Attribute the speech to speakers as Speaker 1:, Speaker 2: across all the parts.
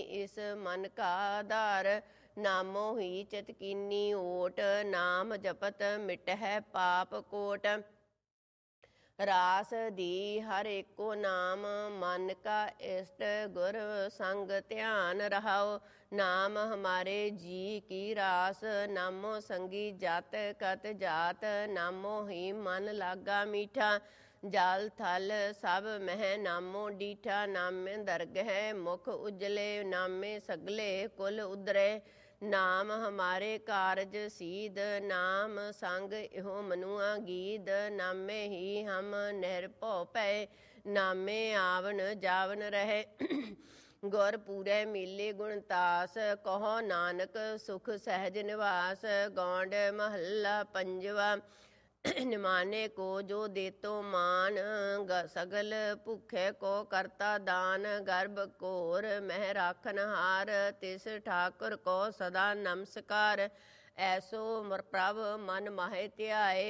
Speaker 1: इस मन का आधार। नामो ही चित कीनी ओट, नाम जपत मिटह पाप कोट। रास दी हर एको नाम, मन का इष्ट गुर संग ध्यान रहाओ। नाम हमारे जी की रास, नामो संगी जात कत जात। नामो ही मन लागा मीठा, जल थल सब मह नामो डीठा। नामे दरगह मुख उजले, नामे सगले कुल उदरे। नाम हमारे कारज सीध, नाम संग इहो मनुआ गीद। नामे ही हम निरभौ पै, नामे आवन जावन रहे। गुर पूरे मिले गुणतास, कहो नानक सुख सहज निवास। गौंड महला पंजवा, निमाने को जो देतो मान। सगल भुखे को करता दान, गर्भ कोर मह राखन हार। तिस ठाकुर को सदा नमस्कार, ऐसो प्रभ मन माहे ध्याए।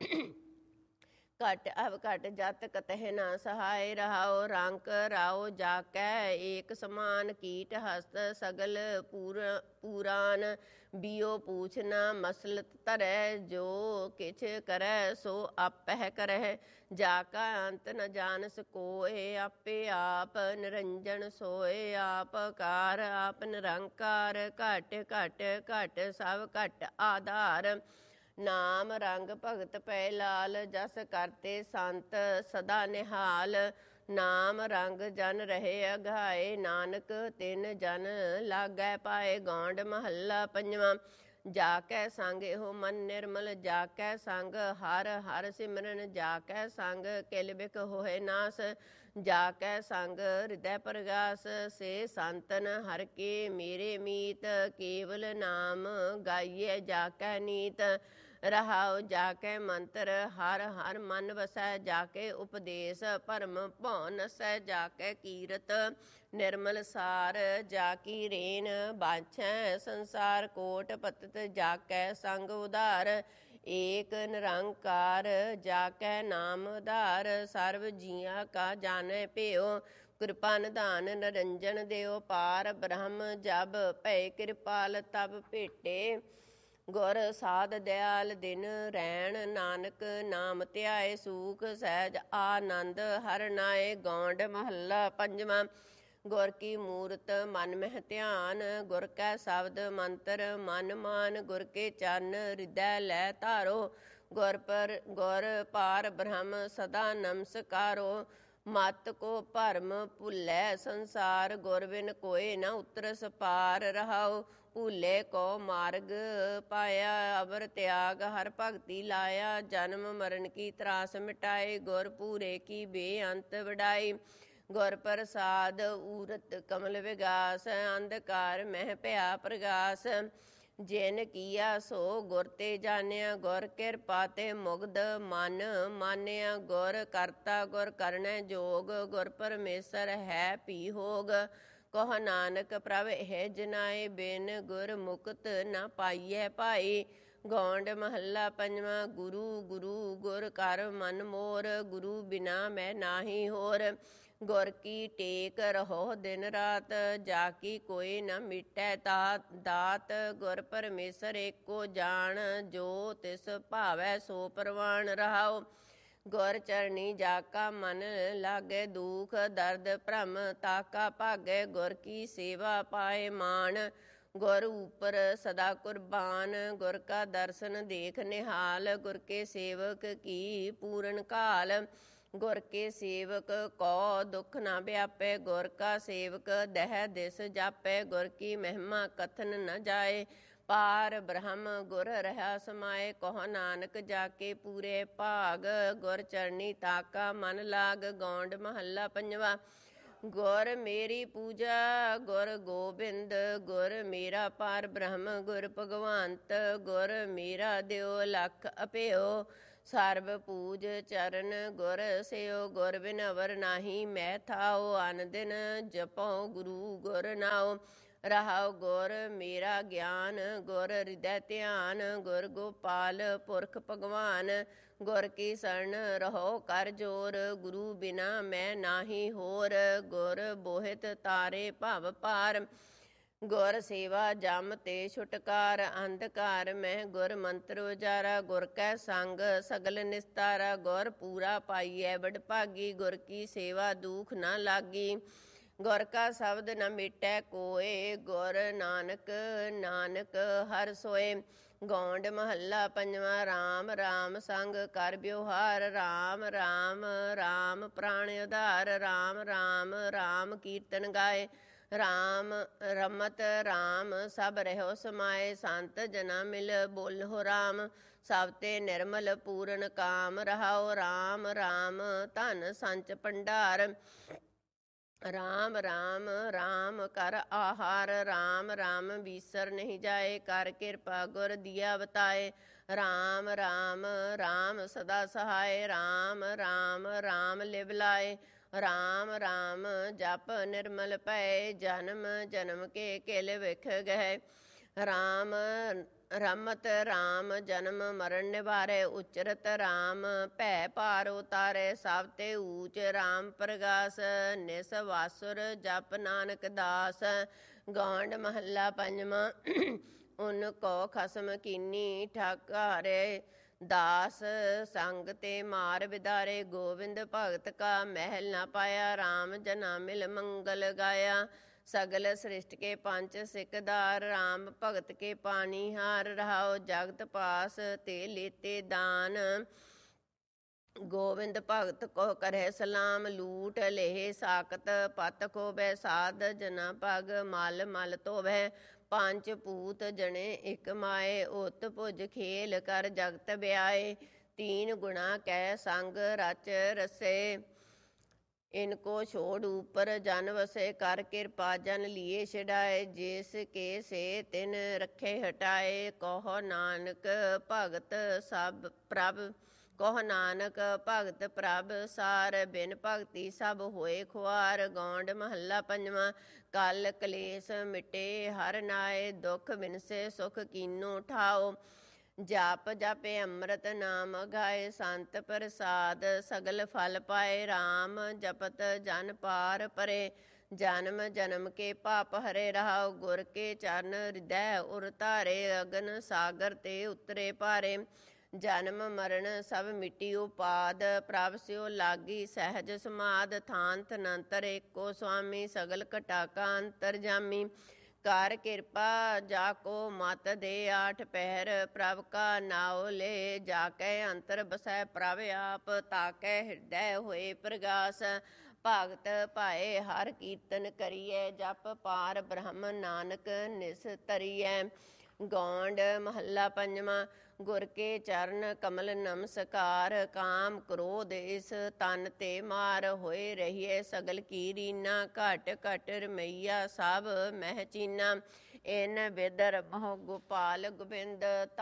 Speaker 1: घट अब घट जत कतह न सहाय रहाओ। रंक राओ जाकै एक समान, कीट हस्त सगल पुरान। बियो पूछना मसलत तरह, जो किछ करੈ सो आपह करह। जाका अंत न जानस कोय, आपे आप निरंजन सोय। आप कार आप निरंकार, घट घट घट सब घट आधार। नाम रंग भगत पै लाल, जस करते संत सदा निहाल। नाम रंग जन रहे अघाए, नानक तिन जन लागै पाए। गौंड महला पंजवा, जाकै संग एहो मन निर्मल। जाकै संग हर हर सिमरन, जाकै संग किल बिख होए नास। जाकै संग हृदय प्रगास, से संतन हर के मेरे मीत। केवल नाम गाइए जाकै नीत, रहाओ जाकै मंत्र हर हर मन वसै। जाके उपदेश भरम भौ नसै, जाकै कीरत निर्मल सार। जाकी रेन बाछै संसार कोट पतत, जाकै संग उधार। एक निरंकार जाकै नाम आधार, सर्व जिया का जानै प्यो। कृपा निधान निरंजन देव, पार ब्रह्म जब भय कृपाल तब भेटे। गुर साध दयाल दिन रैण, नानक नाम ध्याए सूख सहज आनंद हर नाए। गौंड महला पंजवा, गुर की मूरत मन मह ध्यान। गुर कै शब्द मंत्र मन मान, गुर के चरण हृदय लै धारो। गुर पार ब्रह्म सदा नमस्कारो। मत को भरम भुलै संसार, गुर बिन कोय न उतरस पार। रहाओ भूले को मार्ग पाया, अवर त्याग हर भगति लाया। जन्म मरण की त्रास मिटाए, गुर पूरे की बेअंत वडाई। गुर प्रसाद ऊरत कमल विगास, अंधकार मह भया प्रगास। जिन किया सो गुर ते जानिया, गुर कृपा ते मुग्ध मन मानिया। गुर करता गुर करनै जोग, गुर परमेसर है पी होग। कहो नानक प्रभ एह जनाए, बिन गुर मुकत न पाइयै पाई। गौंड महला पंजवा, गुरु गुरु गुर कर मन मोर। गुरु बिना मैं नाही होर। गुर की टेक रहो दिन रात, जाकी कोई न मिटै दात। गुर परमेसर एको जान, जो तिस भावै सो परवान। रहाओ गुर चरणी जाका मन लागे, दुख दर्द भ्रम ताका भागे। गुर की सेवा पाए मान, गुर ऊपर सदा कुर्बान। गुर का दर्शन देख निहाल, गुर के सेवक की पूरन काल। गुर के सेवक को दुख न व्यापे, गुर का सेवक दह दिस जापे। गुर की महिमा कथन न जाए, पार ब्रह्म गुर रहा समाए। कहो नानक जाके पूरे भाग, गुर चरणी ताका मन लाग। गौंड महला पंजवा, गुर मेरी पूजा गुर गोबिंद। गुर मेरा पार ब्रह्म गुर भगवंत। गुर मेरा दियो लख अप्यो, सर्व पूज चरण गुर सेओ। गुर बिन अवर नाही मैं थाओ, अन दिन जपो गुरु गुर नाओ। ਰਹਾਉ ਗੁਰ ਮੇਰਾ ਗਿਆਨ, ਗੁਰ ਹਿਰਦੈ ਧਿਆਨ, ਗੁਰ ਗੋਪਾਲ ਪੁਰਖ ਭਗਵਾਨ, ਗੁਰ ਕੀ ਸਰਣ ਰਹੋ ਕਰ ਜੋਰ, ਗੁਰੂ ਬਿਨਾ ਮੈਂ ਨਾਹੀ ਹੋਰ, ਗੁਰ ਬੋਹਿਤ ਤਾਰੇ ਭਵ ਪਾਰ, ਗੁਰ ਸੇਵਾ ਜਮ ਤੇ ਛੁਟਕਾਰ, ਅੰਧਕਾਰ ਮੈਂ ਗੁਰ ਮੰਤਰ ਉਜਾਰਾ, ਗੁਰ ਕੈ ਸੰਗ ਸਗਲ ਨਿਸਤਾਰਾ, ਗੁਰ ਪੂਰਾ ਪਾਈਐ ਵਡ ਭਾਗੀ, ਗੁਰ ਕੀ ਸੇਵਾ ਦੁਖ ਨਾ ਲਾਗੀ, ਗੁਰ ਕਾ ਸ਼ਬਦ ਨ ਮਿਟੈ ਕੋਇ, ਗੁਰ ਨਾਨਕ ਨਾਨਕ ਹਰਿ ਸੋਇ। ਗੌਂਡ ਮਹੱਲਾ ਪੰਜਵਾਂ। ਰਾਮ ਰਾਮ ਸੰਗ ਕਰ ਬਿਵਹਾਰ, ਰਾਮ ਰਾਮ ਰਾਮ ਪ੍ਰਾਣ ਆਧਾਰ, ਰਾਮ ਰਾਮ ਰਾਮ ਕੀਰਤਨ ਗਾਏ, ਰਾਮ ਰਮਤ ਰਾਮ ਸਭ ਰਹਿਓ ਸਮਾਏ, ਸੰਤ ਜਨਾ ਮਿਲ ਬੋਲਹੁ ਰਾਮ, ਸਭ ਤੇ ਨਿਰਮਲ ਪੂਰਨ ਕਾਮ, ਰਹਾਉ ਰਾਮ ਰਾਮ ਧਨ ਸੰਚ ਭੰਡਾਰ, ਰਾਮ ਰਾਮ ਰਾਮ ਕਰ ਆਹਾਰ, ਰਾਮ ਰਾਮ ਬੀਸਰ ਨਹੀਂ ਜਾਏ, ਕਰ ਕਿਰਪਾ ਗੁਰ ਦੀਆ ਬਤਾਏ, ਰਾਮ ਰਾਮ ਰਾਮ ਸਦਾ ਸਹਾਏ, ਰਾਮ ਰਾਮ ਰਾਮ ਲਿਵ ਲਾਏ, ਰਾਮ ਰਾਮ ਜਪ ਨਿਰਮਲ ਪਏ, ਜਨਮ ਜਨਮ ਕੇ ਕਿਲ ਵਿਖ ਗਏ, ਰਾਮ ਰਮਤ ਰਾਮ ਜਨਮ ਮਰਨ ਨਿਵਾਰੇ, ਉਚਰਤ ਰਾਮ ਭੈ ਭਾਰ ਉਤਾਰੇ, ਸਭ ਤੇ ਊਚ ਰਾਮ ਪ੍ਰਗਾਸ, ਨਿਸ ਵਾਸੁਰ ਜਪ ਨਾਨਕ ਦਾਸ। ਗੌਂਡ ਮਹੱਲਾ ਪੰਜਵਾਂ। ਉਨ ਕੋ ਖਸਮ ਕੀਨੀ ਠਾਕਾਰੇ, ਦਾਸ ਸੰਗ ਤੇ ਮਾਰ ਵਿਦਾਰੇ, ਗੋਵਿੰਦ ਭਗਤ ਕਾ ਮਹਿਲ ਨਾ ਪਾਇਆ, ਰਾਮ ਜਨਾ ਮਿਲ ਮੰਗਲ ਗਾਇਆ, ਸਗਲ ਸ੍ਰਿਸ਼ਟ ਕੇ ਪੰਚ ਸਿਕਦਾਰ, ਰਾਮ ਭਗਤ ਕੇ ਪਾਣੀ ਹਾਰ, ਰਹਾਉ ਜਗਤ ਪਾਸ ਤੇ ਲੇਤੇ ਦਾਨ, ਗੋਵਿੰਦ ਭਗਤ ਕੋ ਕਰਹਿ ਸਲਾਮ, ਲੂਟ ਲੇਹ ਸਾਕਤ ਪਤ ਖੋਬੈ, ਸਾਧ ਜਨਾ ਪਗ ਮਲ ਮਲ ਧੋਵੈ, ਪੰਜ ਪੂਤ ਜਣੇ ਇਕ ਮਾਏ, ਉਤ ਭੁਜ ਖੇਲ ਕਰ ਜਗਤ ਬਿਆਏ, ਤੀਨ ਗੁਣਾ ਕੈ ਸੰਗ ਰਚ ਰਸੇ, ਇਨਕੋ ਛੋੜ ਊਪਰ ਜਨ ਵਸੇ, ਕਰ ਕਿਰਪਾ ਜਨ ਲੀਏ ਛਡਾਏ, ਜਿਸ ਕੇ ਸੇ ਤਿਨ ਰਖੇ ਹਟਾਏ, ਕਹੋ ਨਾਨਕ ਭਗਤ ਸਭ ਪ੍ਰਭ, ਕਹੋ ਨਾਨਕ ਭਗਤ ਪ੍ਰਭ ਸਾਰ, ਬਿਨ ਭਗਤੀ ਸਭ ਹੋਏ ਖੁਆਰ। ਗੌਂਡ ਮਹੱਲਾ ਪੰਜਵਾਂ। ਕਲ ਕਲੇਸ਼ ਮਿਟੇ ਹਰ ਨਾਏ, ਦੁਖ ਬਿਨਸੇ ਸੁਖ ਕੀਨੋ ਠਾਓ, ਜਾਪ ਜਾਪੇ ਅੰਮ੍ਰਿਤ ਨਾਮ ਗਾਏ, ਸੰਤ ਪ੍ਰਸਾਦ ਸਗਲ ਫਲ ਪਾਏ, ਰਾਮ ਜਪਤ ਜਨ ਪਾਰ ਪਰੇ, ਜਨਮ ਜਨਮ ਕੇ ਪਾਪ ਹਰੇ, ਰਹਾਉ ਗੁਰ ਕੇ ਚਰਨ ਹਿਰਦੈ ਉਰ ਧਾਰੇ, ਅਗਨ ਸਾਗਰ ਤੇ ਉਤਰੇ ਪਾਰੇ, ਜਨਮ ਮਰਨ ਸਭ ਮਿਟੀ ਉਪਾਦ, ਪ੍ਰਭ ਸਿਓ ਲਾਗੀ ਸਹਿਜ ਸਮਾਦ, ਥਾਨ ਤਨੰਤਰ ਏਕੋ ਸੁਆਮੀ, ਸਗਲ ਘਟਾ ਕਾ ਅੰਤਰ ਜਾਮੀ, ਕਰ ਕਿਰਪਾ ਜਾ ਕੋ ਮਤ ਦੇ, ਆਠ ਪਹਿਰ ਪ੍ਰਭ ਕਾ ਨਾਉ ਲੈ, ਜਾ ਕੇ ਅੰਤਰ ਬਸੈ ਪ੍ਰਭ ਆਪ, ਤਾਕੈ ਹਿਰਦੈ ਹੋਏ ਪ੍ਰਗਾਸ, ਭਗਤ ਭਾਏ ਹਰ ਕੀਰਤਨ ਕਰੀਐ, ਜਪ ਪਾਰ ਬ੍ਰਹਮ ਨਾਨਕ ਨਿਸ ਤਰੀਐ। ਗੌਂਡ ਮਹੱਲਾ ਪੰਜਵਾਂ। ਗੁਰ ਕੇ ਚਰਨ ਕਮਲ ਨਮਸਕਾਰ, ਕਾਮ ਕ੍ਰੋਧ ਇਸ ਤਨ ਤੇ ਮਾਰ, ਹੋਏ ਰਹੀਏ ਸਗਲ ਕੀ ਰੀਨਾ, ਘਟ ਘਟ ਰਮਈਆ ਸਭ ਮਹਿ ਚੀਨਾ, ਇਨ ਬਿਦਰ ਮੋਹ ਗੋਪਾਲ ਗੋਬਿੰਦ,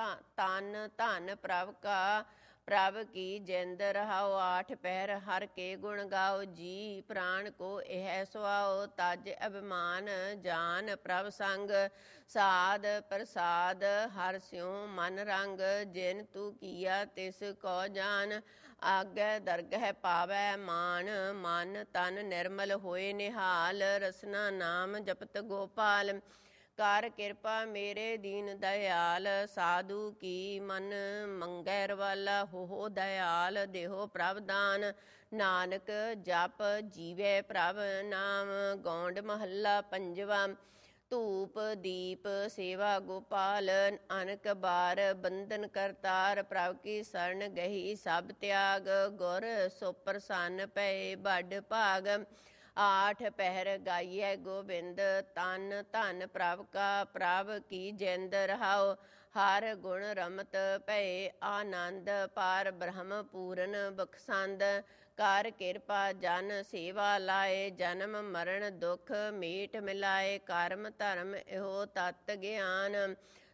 Speaker 1: ਤਨ ਧਨ ਪ੍ਰਭ ਕਾ ਪ੍ਰਭ ਕੀ ਜਿੰਦ, ਰਹਾਉ ਆਠ ਪਹਿਰ ਹਰ ਕੇ ਗੁਣ ਗਾਓ, ਜੀ ਪ੍ਰਾਣ ਕੋ ਇਹ ਸੁਆਓ, ਤਜ ਅਭਿਮਾਨ ਜਾਨ ਪ੍ਰਭ ਸੰਗ, ਸਾਧ ਪ੍ਰਸਾਦ ਹਰ ਸਿਉ ਮਨ ਰੰਗ, ਜਿਨ ਤੂ ਕੀਆ ਤਿਸ ਕੋ ਜਾਨ, ਆਗੈ ਦਰਗਹਿ ਪਾਵੈ ਮਾਨ, ਮਨ ਤਨ ਨਿਰਮਲ ਹੋਏ ਨਿਹਾਲ, ਰਸਨਾ ਨਾਮ ਜਪਤ ਗੋਪਾਲ, ਕਰ ਕਿਰਪਾ ਮੇਰੇ ਦੀਨ ਦਇਆਲ, ਸਾਧੂ ਕੀ ਮਨ ਮੰਗੈ ਰਵਾਲਾ, ਹੋ ਦਇਆਲ ਦੇਹੋ ਪ੍ਰਭ ਦਾਨ, ਨਾਨਕ ਜਪ ਜੀਵੈ ਪ੍ਰਭ ਨਾਮ। ਗੌਂਡ ਮਹੱਲਾ ਪੰਜਵਾਂ। ਧੂਪ ਦੀਪ ਸੇਵਾ ਗੋਪਾਲ, ਅਨਕ ਬਾਰ ਬੰਧਨ ਕਰਤਾਰ, ਪ੍ਰਭ ਕੀ ਸਰਣ ਗਹੀ ਸਭ ਤਿਆਗ, ਗੁਰ ਸੋ ਪ੍ਰਸੰਨ ਪਏ ਬਡ ਭਾਗ, ਆਠ ਪਹਿਰ ਗਾਈਐ ਗੋਬਿੰਦ, ਤਨ ਧਨ ਪ੍ਰਭ ਕਾ ਪ੍ਰਭ ਕੀ ਜਿੰਦ, ਰਹਾਉ ਹਰ ਗੁਣ ਰਮਤ ਭਏ ਆਨੰਦ, ਪਾਰ ਬ੍ਰਹਮ ਪੂਰਨ ਬਖਸੰਦ, ਕਰ ਕਿਰਪਾ ਜਨ ਸੇਵਾ ਲਾਏ, ਜਨਮ ਮਰਨ ਦੁਖ ਮੀਟ ਮਿਲਾਏ, ਕਰਮ ਧਰਮ ਇਹੋ ਤਤ ਗਿਆਨ,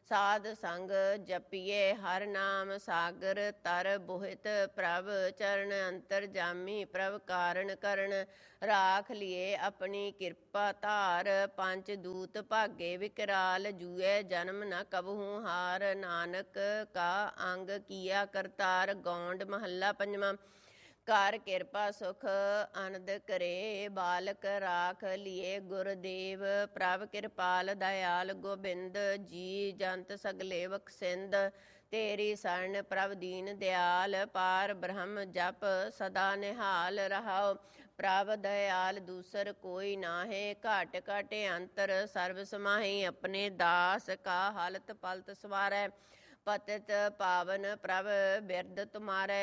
Speaker 1: ਸਾਧ ਸੰਗ ਜਪੀਏ ਹਰ ਨਾਮ ਸਾਗਰ ਤਰ ਬੋਹਿਤ ਪ੍ਰਭ ਚਰਨ ਅੰਤਰ ਜਾਮੀ ਪ੍ਰਭ ਕਾਰਨ ਕਰਨ ਰਾਖ ਲਿਏ ਆਪਣੀ ਕਿਰਪਾ ਧਾਰ ਪੰਜ ਦੂਤ ਭਾਗੇ ਵਿਕਰਾਲ ਜੂਏ ਜਨਮ ਨ ਕਬਹੂ ਹਾਰ ਨਾਨਕ ਕਾ ਅੰਗ ਕੀਆ ਕਰਤਾਰ ਗੌਂਡ ਮਹੱਲਾ ਪੰਜਵਾਂ ਕਰ ਕਿਰਪਾ ਸੁਖ ਆਨੰਦ ਕਰੇ ਬਾਲਕ ਰਾਖ ਲਿਏ ਗੁਰਦੇਵ ਪ੍ਰਭ ਕਿਰਪਾਲ ਦਇਆਲ ਗੋਬਿੰਦ ਜੀ ਜੰਤ ਸਗਲੇ ਬਖਸ਼ਿੰਦ ਤੇਰੀ ਸਰਣ ਪ੍ਰਭ ਦੀਨ ਦਿਆਲ ਪਾਰ ਬ੍ਰਹਮ ਜਪ ਸਦਾ ਨਿਹਾਲ ਰਹਾਓ ਪ੍ਰਭ ਦਇਆਲ ਦੂਸਰ ਕੋਈ ਨਾਹੇ ਘਟ ਘਟ ਅੰਤਰ ਸਰਬ ਸਮਾਹੀ ਆਪਣੇ ਦਾਸ ਕਾ ਹਾਲਤ ਪਲਤ ਸਵਾਰੈ ਪਤਿਤ ਪਾਵਨ ਪ੍ਰਭ ਬਿਰਦ ਤੁਮਾਰੇ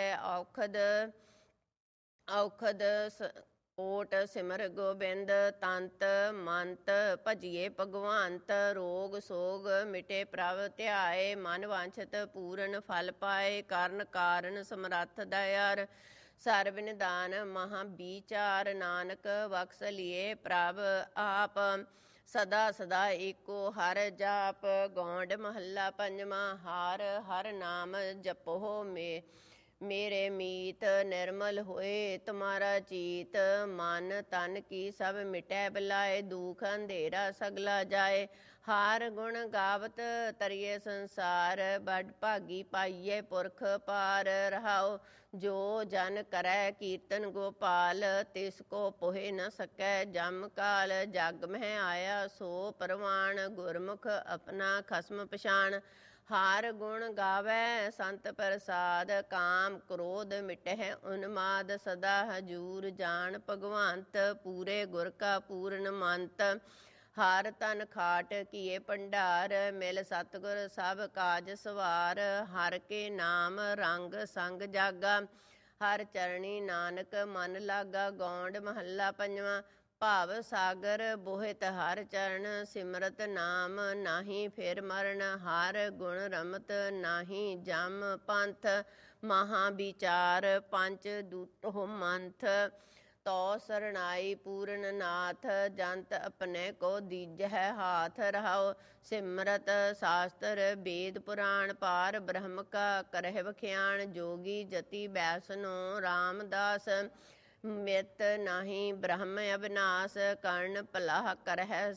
Speaker 1: ਔਖਦ ਓਟ ਸਿਮਰ ਗੋਬਿੰਦ ਤੰਤ ਮੰਤ ਭਜੀਏ ਭਗਵੰਤ ਰੋਗ ਸੋਗ ਮਿਟੇ ਪ੍ਰਭ ਧਿਆਏ ਮਨ ਵਾਂਛਤ ਪੂਰਨ ਫਲ ਪਾਏ ਕਰਨ ਕਾਰਨ ਸਮਰੱਥ ਦਇਆਰ ਸਰਬ ਨਿਦਾਨ ਮਹਾ ਵਿਚਾਰ ਨਾਨਕ ਬਖਸ਼ ਲਿਏ ਪ੍ਰਭ ਆਪ ਸਦਾ ਸਦਾ ਏਕੋ ਹਰ ਜਾਪ ਗੌਂਡ ਮਹੱਲਾ ਪੰਜਵਾਂ ਹਰ ਹਰ ਨਾਮ ਜਪੋ ਮੇਰੇ ਮੀਤ ਨਿਰਮਲ ਹੋਏ ਤੁਮਾਰਾ ਚੀਤ ਮਨ ਤਨ ਕੀ ਸਭ ਮਿਟੈ ਬਲਾਏ ਦੁਖ ਅੰਧੇਰਾ ਸਗਲਾ ਜਾਏ ਹਾਰ ਗੁਣ ਗਾਵਤ ਤਰੀਏ ਸੰਸਾਰ ਬੜ ਭਾਗੀ ਪਾਈਏ ਪੁਰਖ ਪਾਰ ਰਹਾਓ ਜੋ ਜਨ ਕਰੈ ਕੀਰਤਨ ਗੋਪਾਲ ਤਿਸ ਕੋ ਪੋਹਿ ਨ ਸਕੈ ਜਮ ਕਾਲ ਜਗ ਮਹਿ ਆਇਆ ਸੋ ਪਰਵਾਣ ਗੁਰਮੁਖ ਆਪਣਾ ਖਸਮ ਪਛਾਣ ਹਾਰ ਗੁਣ ਗਾਵੈ ਸੰਤ ਪ੍ਰਸਾਦ ਕਾਮ ਕ੍ਰੋਧ ਮਿਟਹਿ ਉਨਮਾਦ ਸਦਾ ਹਜੂਰ ਜਾਣ ਭਗਵੰਤ ਪੂਰੇ ਗੁਰ ਕਾ ਪੂਰਨ ਮੰਤ ਹਰ ਤਨ ਖਾਟ ਕੀਏ ਭੰਡਾਰ ਮਿਲ ਸਤਿਗੁਰ ਸਭ ਕਾਜ ਸਵਾਰ ਹਰ ਕੇ ਨਾਮ ਰੰਗ ਸੰਗ ਜਾਗਾ ਹਰ ਚਰਣੀ ਨਾਨਕ ਮਨ ਲਾਗਾ ਗੌਂਡ ਮਹੱਲਾ ਪੰਜਵਾਂ ਭਾਵ ਸਾਗਰ ਬੋਹਿਤ ਹਰ ਚਰਨ ਸਿਮਰਤ ਨਾਮ ਨਾਹੀ ਫਿਰ ਮਰਨ ਹਰ ਗੁਣ ਰਮਤ ਨਾਹੀ ਜਮ ਪੰਥ ਮਹਾ ਵਿਚਾਰ ਪੰਚ ਦੂਤੋ ਮੰਥ ਤੋ ਸਰਣਾਈ ਪੂਰਨ ਨਾਥ ਜੰਤ ਆਪਣੇ ਕੋ ਦੀਜਹਿ ਹਾਥ ਰਹਾਓ ਸਿਮਰਤ ਸ਼ਾਸਤਰ ਵੇਦ ਪੁਰਾਣ ਪਾਰ ਬ੍ਰਹਮ ਕਾ ਕਰਹਿ ਵਖਿਆਣ ਜੋਗੀ ਜਤੀ ਬੈਸਨੋ ਰਾਮਦਾਸ ਮਿਤ ਨਾਹੀ ਬ੍ਰਹਮ ਅਬਿਨਾਸ਼ ਕਰਨ ਭਲਾ ਕਰਹਿ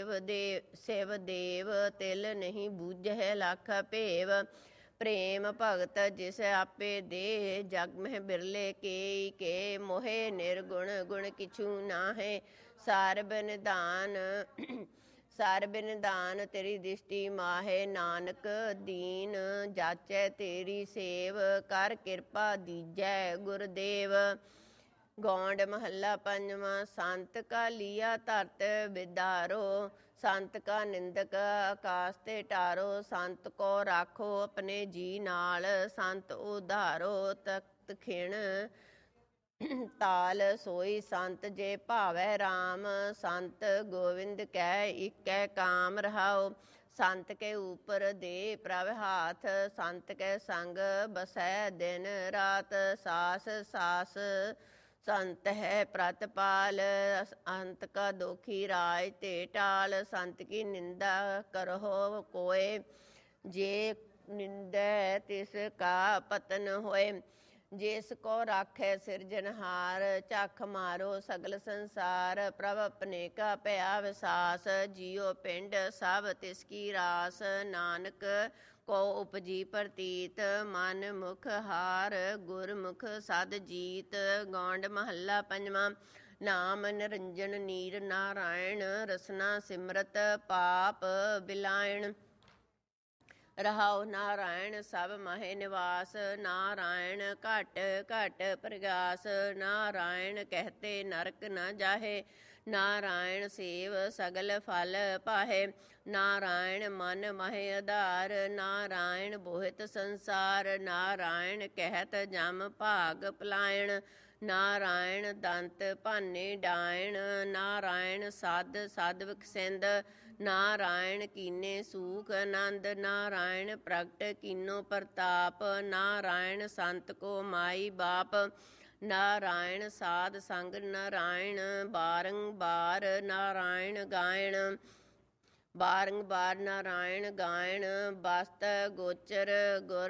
Speaker 1: ਸੇਵ ਦੇਵ ਤਿਲ ਨਹੀਂ ਬੂਝਹਿ ਲਖ ਭੇਵ ਪ੍ਰੇਮ ਭਗਤ ਜਿਸ ਆਪੇ ਦੇ ਜਗ ਮਹਿ ਬਿਰਲੇ ਕੇ ਮੋਹਿ ਨਿਰਗੁਣ ਗੁਣ ਕਿਛੂ ਨਾਹੇ ਸਰਬ ਨਿਦਾਨ ਤੇਰੀ ਦ੍ਰਿਸ਼ਟੀ ਮਾਹੇ ਨਾਨਕ ਦੀਨ ਜਾਚੈ ਤੇਰੀ ਸੇਵ ਕਰ ਕਿਰਪਾ ਦੀਜੈ ਗੁਰਦੇਵ ਗੌਂਡ ਮਹੱਲਾ ਪੰਜਵਾਂ ਸੰਤ ਕਾ ਲੀਆ ਧਰਤ ਵਿਦਾਰੋ ਸੰਤ ਕਾ ਨਿੰਦਕ ਆਕਾਸ ਤੇ ਟਾਰੋ ਸੰਤ ਕੋ ਰਾਖੋ ਆਪਣੇ ਜੀ ਨਾਲ ਸੰਤ ਉਧਾਰੋ ਤਖਤ ਖਿਣ ਤਾਲ ਸੋਈ ਸੰਤ ਜੇ ਭਾਵੈ ਰਾਮ ਸੰਤ ਗੋਵਿੰਦ ਕੈ ਇਕੈ ਕਾਮ ਰਹਾਓ ਸੰਤ ਕੇ ਉਪਰ ਦੇ ਪ੍ਰਭ ਹਾਥ ਸੰਤ ਕੇ ਸੰਗ ਬਸੈ ਦਿਨ ਰਾਤ ਸਾਸ ਸਾਸ ਸੰਤ ਹੈ ਪ੍ਰਤਪਾਲ ਅੰਤ ਕਾ ਦੋਖੀ ਰਾਜ ਤੇ ਟਾਲ ਸੰਤ ਕੀ ਨਿੰਦਾ ਕਰੋ ਕੋਏ ਜੇ ਨਿੰਦੈ ਤਿਸ ਕਾ ਪਤਨ ਹੋਏ ਜਿਸ ਕੋ ਰਾਖੈ ਸਿਰਜਨਹਾਰ ਝੱਖ ਮਾਰੋ ਸਗਲ ਸੰਸਾਰ ਪ੍ਰਭ ਆਪਣੇ ਕਾ ਭਇਆ ਵਿਸਾਸ ਜੀਉ ਪਿੰਡ ਸਭ ਤਿਸ ਕੀ ਰਾਸ ਨਾਨਕ ਕੋ ਉਪਜੀ ਪ੍ਰਤੀਤ ਮਨ ਮੁਖ ਹਾਰ ਗੁਰਮੁਖ ਸਦ ਜੀਤ ਗੌਂਡ ਮਹੱਲਾ ਪੰਜਵਾਂ ਨਾਮ ਨਿਰੰਜਨ ਨੀਰ ਨਾਰਾਇਣ ਰਸਨਾ ਸਿਮਰਤ ਪਾਪ ਬਿਲਾਇਣ ਰਹਾਉ ਨਾਰਾਇਣ ਸਭ ਮਹਿ ਨਿਵਾਸ ਨਾਰਾਇਣ ਘਟ ਘਟ ਪ੍ਰਗਾਸ ਨਾਰਾਇਣ ਕਹਤੇ ਨਰਕ ਨ ਜਾਹੇ ਨਾਰਾਇਣ ਸੇਵ ਸਗਲ ਫਲ ਪਾਹੇ ਨਾਰਾਇਣ ਮਨ ਮਹਿ ਆਧਾਰ ਨਾਰਾਇਣ ਬੋਹਿਤ ਸੰਸਾਰ ਨਾਰਾਇਣ ਕਹਿਤ ਜਮ ਭਾਗ ਪਲਾਇਣ ਨਾਰਾਇਣ ਦੰਤ ਭਾਨੇ ਡਾਇਣ ਨਾਰਾਇਣ ਸਦ ਸਦ ਵਿਖਸਿੰਦ ਨਾਰਾਇਣ ਕੀਨੇ ਸੂਖ ਆਨੰਦ ਨਾਰਾਇਣ ਪ੍ਰਗਟ ਕੀਨੋ ਪ੍ਰਤਾਪ ਨਾਰਾਇਣ ਸੰਤ ਕੋ ਮਾਈ ਬਾਪ ਨਾਰਾਇਣ ਸਾਧ ਸੰਗ ਨਾਰਾਇਣ ਬਾਰੰਬਾਰ ਨਾਰਾਇਣ ਗਾਇਣ ਬਾਰੰਬਾਰ ਨਾਰਾਇਣ ਗਾਇਣ ਬਸਤ ਗੋਚਰ ਗੁਰ